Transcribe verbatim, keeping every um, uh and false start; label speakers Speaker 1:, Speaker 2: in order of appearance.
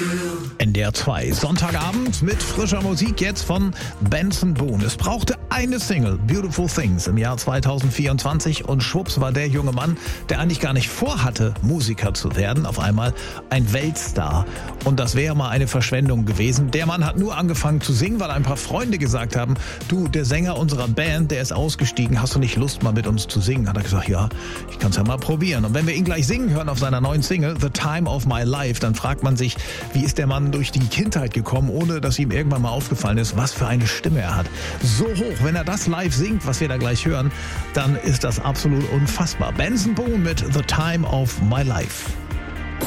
Speaker 1: N D R zwei, Sonntagabend mit frischer Musik jetzt von Benson Boone. Es brauchte eine Single, Beautiful Things, im Jahr zweitausendvierundzwanzig und schwupps war der junge Mann, der eigentlich gar nicht vorhatte, Musiker zu werden, auf einmal ein Weltstar. Und das wäre mal eine Verschwendung gewesen. Der Mann hat nur angefangen zu singen, weil ein paar Freunde gesagt haben, du, der Sänger unserer Band, der ist ausgestiegen, hast du nicht Lust, mal mit uns zu singen? Hat er gesagt, ja, ich kann es ja mal probieren. Und wenn wir ihn gleich singen hören auf seiner neuen Single, The Time of My Life, dann fragt man sich, wie ist der Mann durch die Kindheit gekommen, ohne dass ihm irgendwann mal aufgefallen ist, was für eine Stimme er hat. So hoch, wenn er das live singt, was wir da gleich hören, dann ist das absolut unfassbar. Benson Boone mit The Time of My Life.